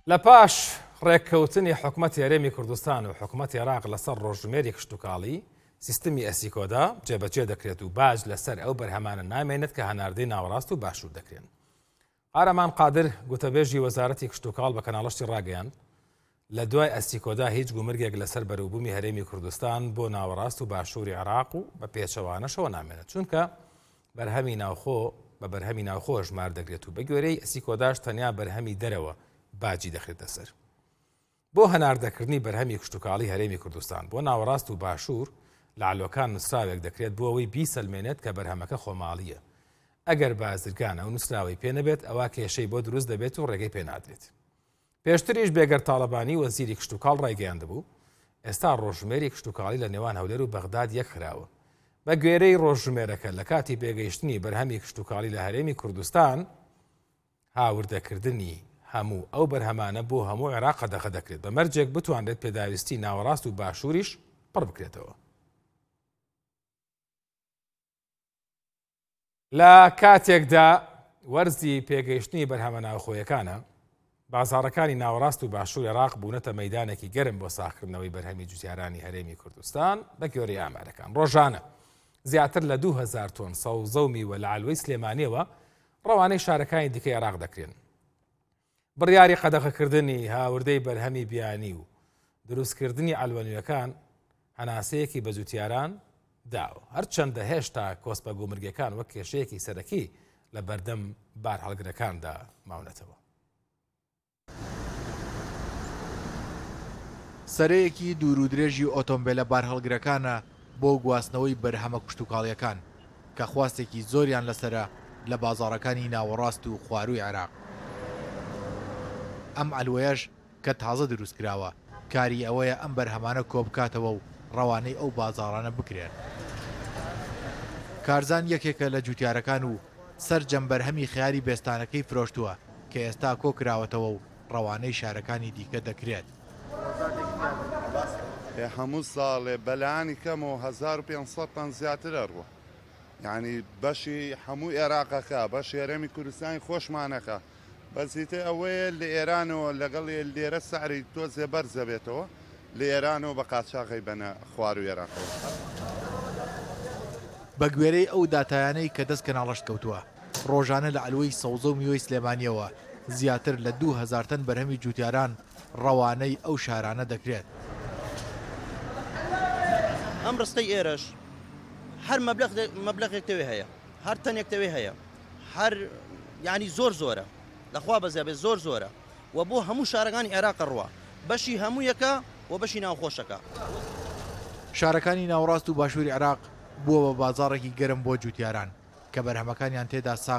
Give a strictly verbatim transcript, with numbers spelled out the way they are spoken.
لە پاش ڕێککەوتنی حکوومەتی هەرێمی کوردستان و حکوومەتی عێراق لەسەر ڕۆژژمێری کشتتوکاڵی سیستمی ئەسیکۆدا جێبەجێ دەکرێت و باج لەسەر ئەو بەرهەمانە نامێنێت کە هەناردەی ناوەڕاست و باشوور دەکرێن. قارەمان قادر گوتەبێژی وەزارەتی کشتتوکاڵ بە کەناڵەشتی ڕاگەیاند لە دوای ئەسیکۆدا هیچ گومرگێک لەسەر بەرووبوومی هەرێمی کوردستان بۆ ناوەڕاست و باشووری عێراق و بە پێچەوانەشەوە نامێنێت، چونکە بەرهەمی ناوخۆ بە بەرهەمی ناوخۆ ژمار دەگرێت و بە گوێرەی ئەسیکۆداش تەنیا بەرهەمی دەرەوە باجی دەخرێتە سەر. بۆ هەناردەکردنی بەرهەمی کشتتوکاڵی هەرێمی کوردستان بۆ ناوەڕاست و باشوور لە عەلۆکان نووسراوێک دەکرێت بۆ ئەوەی بیسەلمێنێت کە بەرهەمەکە خۆماڵیە. ئەگەر بازرگانە ئەو نووسراوی پێ نەبێت ئەوە کێشەی بۆ دروست دەبێت و ڕێگەی پێنادرێت. پێشتریش بێگەر تاڵەبانی وەزیری کشتتوکاڵ ڕایگەیاندبوو ئێستا ڕۆژژمێری کشتتوکاڵی لە نێوان هەولێر و بەغداد یەک خراوە. بە گوێرەی ڕۆژژمێرەکە لە کاتی پێگەیشتنی بەرهەمی کشتتوکاڵی لە هەرێمی کوردستان هاوردەکردنی هەموو ئەو بەرهەمانە بۆ هەموو عێراق قەدەغە دەکرێت بە مەرجێک بتوانرێت پێداویستی ناوەڕاست و باشووریش پڕ بکرێتەوە. لە کاتێکدا وەرزی پێگەیشتنی بەرهەمە ناوخۆیەکانە بازاڕەکانی ناوەڕاست و باشوور عێراق بوونەتە مەیدانێکی گەرم بۆ ساختکردنەوەی بەرهەمی جوتیارانی هەرێمی کوردستان بە گوێرەی ئامارەکان. ڕۆژانە زیاتر لە دوو هەزار تۆن سەوزە و لە عەلوەی سلێمانیەوە ڕەوانەی شارەکانی دیکەی عێراق دەکرێن. بڕیاری قەدەغەکردنی هاوردەی بەرهەمی بیانی و دروستکردنی ئەلوەنیەکان هەناسەیەکی بە جوتیاران داوە، هەرچەندە هێشتا کۆسپە گومرگەکان وەک کێشەیەکی سەرەکی لە بەردەم بار هەڵگرەکاندا ماونەتەوە. سەرەیەکی دوور و درێژی ئۆتۆمبیلە بار هەڵگرەکانە بۆ گواستنەوەی بەرهەمە کشتتوکاڵیەکان کە خواستێکی زۆریان لەسرە لە بازاڕەکانی ناوەڕاست و خواروی عێراق. ئەم ئەلوەیەش کە تازە دروستکراوە کاری ئەوەیە ئەم بەرهەمانە کۆبکاتەوە و ڕەوانەی ئەو بازاڕانە بکرێن. کارزان یەکێکە لە جوتیارەکان و سەرجەم بەرهەمی خیاری بێستانەکەی فرۆشتووە کە ئێستا کۆکراوەتەوە و ڕەوانەی شارەکانی دیکە دەکرێت. هەموو ساڵێ بەلایانی کەمەوە هەزار و پێنج تەن زیاتر ئەڕوە، یعنی بەشی هەموو عێراقەکە بەشی هەرێمی کوردستانی خۆشمانەکە بەزیتە ئەوەیە لە ئێرانەوە لەگەڵ لێرە سعری تۆزێ بەرزە بێتەوە لە ئێرانەوە بە قاچاقی بەنە خوار و عێراقەوە. بە گوێرەی ئەو داتایانەی کە دەست کەناڵەشت کەوتووە ڕۆژانە لە عەلوەی سەوزە و میوەی سلێمانیەوە زیاتر لە دوو هەزار تەن بەرهەمی جوتیاران ڕەوانەی ئەو شارانە دەکرێت. ئەم ڕستەی ئێرەش هەر مەبلەغێکتەوێ هەیە، هەر تەنێکتەوێ هەیە، هەر یعنی زۆر زۆرە لەخوا بەزێبێت زۆر زۆرە و بۆ هەموو شارەکانی عێراق ڕوە بەشی هەموویەکە و بەشی ناوخۆشەکە. شارەکانی ناوەڕاست و باشووری عێراق بووە بە بازاڕێکی گەرم بۆ جوتیاران کە بەرهەمەکانیان تێدا ساغ